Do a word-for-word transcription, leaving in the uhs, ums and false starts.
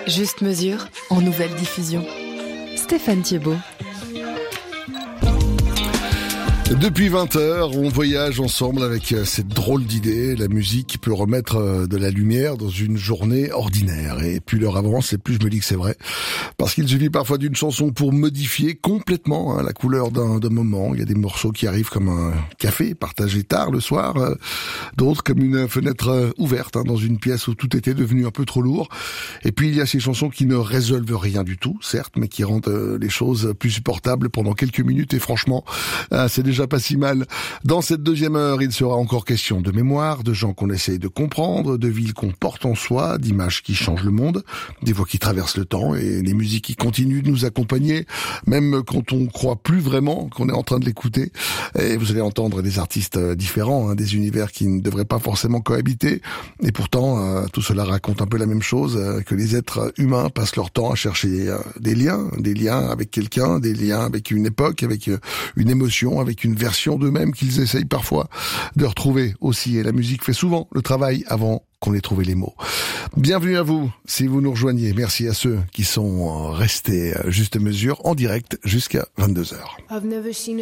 Juste mesure en nouvelle diffusion. Stéphane Thiebaud. Depuis vingt heures, on voyage ensemble avec cette drôle d'idée, la musique qui peut remettre de la lumière dans une journée ordinaire. Et plus l'heure avance, et plus je me dis que c'est vrai. Parce qu'il suffit parfois d'une chanson pour modifier complètement hein, la couleur d'un, d'un moment. Il y a des morceaux qui arrivent comme un café partagé tard le soir, euh, d'autres comme une fenêtre euh, ouverte hein, dans une pièce où tout était devenu un peu trop lourd. Et puis il y a ces chansons qui ne résolvent rien du tout, certes, mais qui rendent euh, les choses plus supportables pendant quelques minutes. Et franchement, euh, c'est déjà pas si mal. Dans cette deuxième heure, il sera encore question de mémoire, de gens qu'on essaye de comprendre, de villes qu'on porte en soi, d'images qui changent le monde, des voix qui traversent le temps et des musiques qui continuent de nous accompagner, même quand on croit plus vraiment qu'on est en train de l'écouter. Et vous allez entendre des artistes différents, hein, des univers qui ne devraient pas forcément cohabiter. Et pourtant, euh, tout cela raconte un peu la même chose, euh, que les êtres humains passent leur temps à chercher euh, des liens, des liens avec quelqu'un, des liens avec une époque, avec euh, une émotion, avec une version d'eux-mêmes qu'ils essayent parfois de retrouver aussi. Et la musique fait souvent le travail avant qu'on ait trouvé les mots. Bienvenue à vous, si vous nous rejoignez. Merci à ceux qui sont restés juste mesure en direct jusqu'à vingt-deux heures.